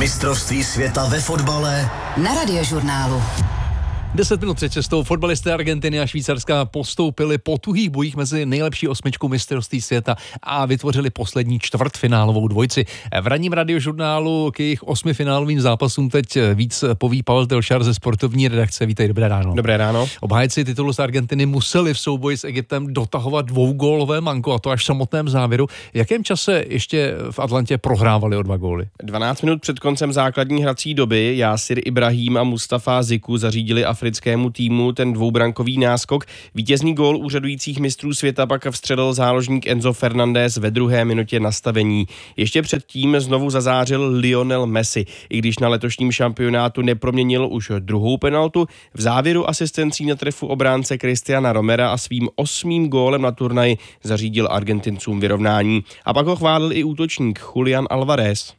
Mistrovství světa ve fotbale na Radiožurnálu. 10 minut před cestou fotbalisté Argentiny a Švýcarska postoupili po tuhých bojích mezi nejlepší osmičku mistrovství světa a vytvořili poslední čtvrtfinálovou dvojici. V ranním Radiožurnálu k jejich 8 finálovým zápasům teď víc poví Pavel Telšar ze sportovní redakce. Vítej, dobré ráno. Dobré ráno. Obhájci titulu z Argentiny museli v souboji s Egyptem dotahovat dvougólové manko, a to až v samotném závěru. V jakém čase ještě v Atlantě prohrávali o 2 góly? 12 minut před koncem základní hrací doby Jásir Ibrahim a Mustafa Ziku zařídili africkému týmu ten dvoubrankový náskok. Vítězný gól úřadujících mistrů světa pak vstřelil záložník Enzo Fernandez ve 2. minutě nastavení. Ještě předtím znovu zazářil Lionel Messi, i když na letošním šampionátu neproměnil už druhou penaltu. V závěru asistencí na trefu obránce Cristiana Romera a svým 8. gólem na turnaji zařídil Argentincům vyrovnání. A pak ho chválil i útočník Julián Álvarez.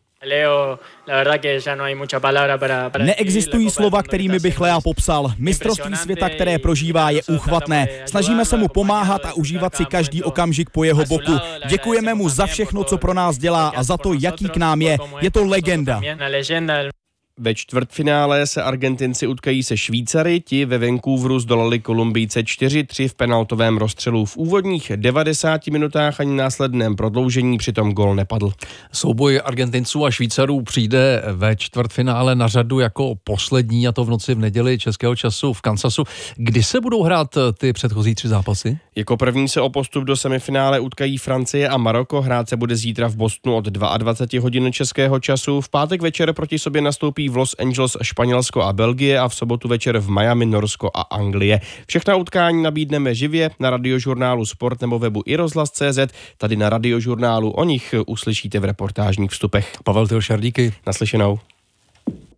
Neexistují slova, kterými bych Lea popsal. Mistrovství světa, které prožívá, je úchvatné. Snažíme se mu pomáhat a užívat si každý okamžik po jeho boku. Děkujeme mu za všechno, co pro nás dělá a za to, jaký k nám je. Je to legenda. Ve čtvrtfinále se Argentinci utkají se Švýcary, ti ve Vancouveru zdolali Kolumbijce 4-3 v penaltovém rozstřelu. V úvodních 90 minutách ani následném prodloužení přitom gól nepadl. Souboj Argentinců a Švýcarů přijde ve čtvrtfinále na řadu jako poslední, a to v noci v neděli českého času v Kansasu. Kdy se budou hrát ty předchozí 3 zápasy? Jako první se o postup do semifinále utkají Francie a Maroko. Hrát se bude zítra v Bostonu od 22 hodin českého času. V pátek večer proti sobě nastoupí v Los Angeles Španělsko a Belgie a v sobotu večer v Miami Norsko a Anglie. Všechna utkání nabídneme živě na Radiožurnálu Sport nebo webu iRozhlas.cz. Tady na Radiožurnálu o nich uslyšíte v reportážních vstupech. Pavel Telšar, díky. Naslyšenou.